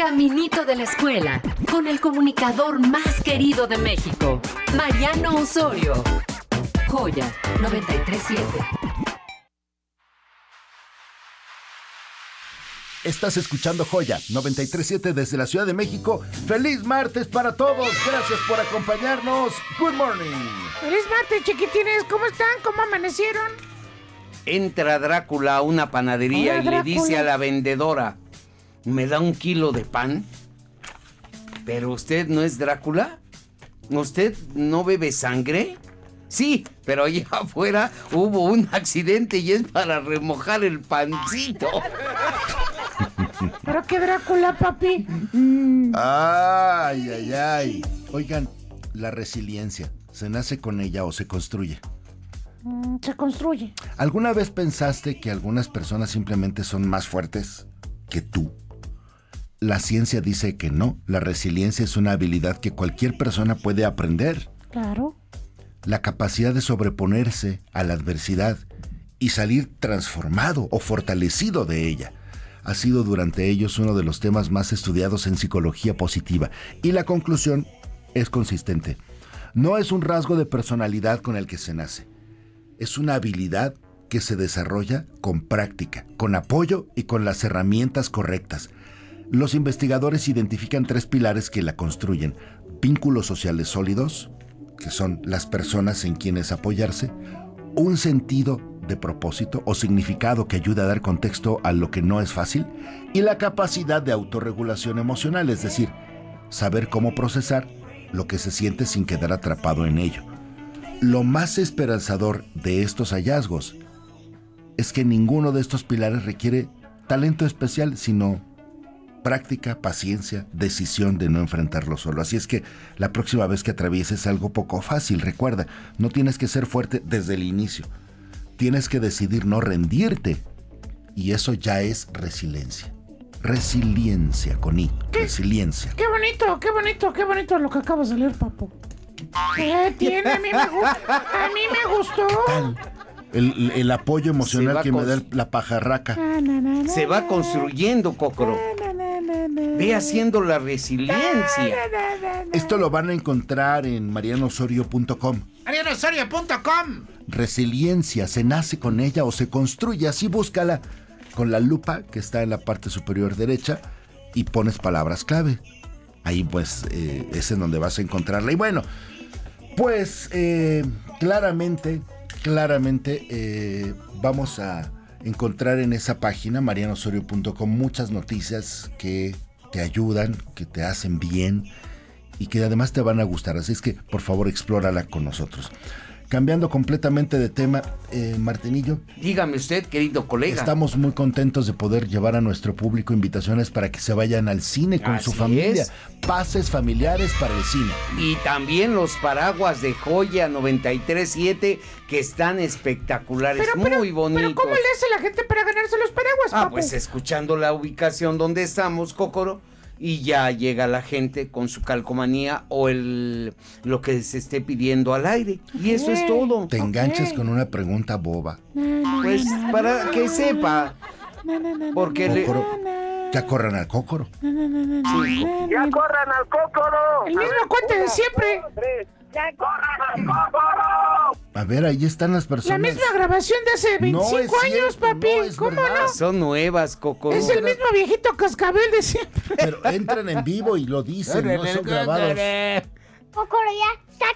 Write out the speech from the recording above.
Caminito de la escuela, con el comunicador más querido de México, Mariano Osorio. Joya 93.7. Estás escuchando Joya 93.7 desde la Ciudad de México. ¡Feliz martes para todos! Gracias por acompañarnos. Good morning. ¡Feliz martes, chiquitines! ¿Cómo están? ¿Cómo amanecieron? Entra Drácula a una panadería Hola, y le Drácula. dice a la vendedora: ¿me da 1 kilo de pan? ¿Pero usted no es Drácula? ¿Usted no bebe sangre? Sí, pero allá afuera hubo un accidente y es para remojar el pancito. ¿Pero qué Drácula, papi? Ay, ay, ay. Oigan, la resiliencia, ¿se nace con ella o se construye? Se construye. ¿Alguna vez pensaste que algunas personas simplemente son más fuertes que tú? La ciencia dice que no. La resiliencia es una habilidad que cualquier persona puede aprender. Claro. La capacidad de sobreponerse a la adversidad y salir transformado o fortalecido de ella ha sido durante ellos uno de los temas más estudiados en psicología positiva. Y la conclusión es consistente. No es un rasgo de personalidad con el que se nace. Es una habilidad que se desarrolla con práctica, con apoyo y con las herramientas correctas. Los investigadores identifican 3 pilares que la construyen: vínculos sociales sólidos, que son las personas en quienes apoyarse; un sentido de propósito o significado que ayuda a dar contexto a lo que no es fácil; y la capacidad de autorregulación emocional, es decir, saber cómo procesar lo que se siente sin quedar atrapado en ello. Lo más esperanzador de estos hallazgos es que ninguno de estos pilares requiere talento especial, sino práctica, paciencia, decisión de no enfrentarlo solo. Así es que la próxima vez que atravieses algo poco fácil, recuerda, no tienes que ser fuerte desde el inicio. Tienes que decidir no rendirte. Y eso ya es resiliencia. Resiliencia, con I. Resiliencia. Qué bonito lo que acabas de leer, papu. Tiene, a mí me gustó. El apoyo emocional que me da la pajarraca. Se va construyendo, Cócoro. Ve haciendo la resiliencia. Esto lo van a encontrar en marianosorio.com. marianosorio.com. Resiliencia, ¿se nace con ella o se construye? Así búscala con la lupa que está en la parte superior derecha y pones palabras clave. Ahí pues es en donde vas a encontrarla. Y bueno, pues claramente vamos a encontrar en esa página marianosorio.com muchas noticias que te ayudan, que te hacen bien y que además te van a gustar. Así es que por favor explórala con nosotros. Cambiando completamente de tema, Martinillo. Dígame usted, querido colega. Estamos muy contentos de poder llevar a nuestro público invitaciones para que se vayan al cine con su familia. Pases familiares para el cine. Y también los paraguas de Joya 93.7 que están espectaculares, muy bonitos. Pero ¿cómo le hace la gente para ganarse los paraguas, papu? Pues escuchando la ubicación donde estamos, Cócoro, y ya llega la gente con su calcomanía o lo que se esté pidiendo al aire. Y eso es todo. Te enganchas con una pregunta boba. Pues para que sepa. Porque ya corran al Cócoro. ¡Ya corran al Cócoro! El mismo cuento de siempre. ¡Ya corran al Cócoro! A ver, ahí están las personas. La misma grabación de hace 25 años, papi. ¿Cómo no? Son nuevas, Cócoro. Es el mismo viejito cascabel de siempre. Pero entran en vivo y lo dicen, no son grabados. Cócoro, ya,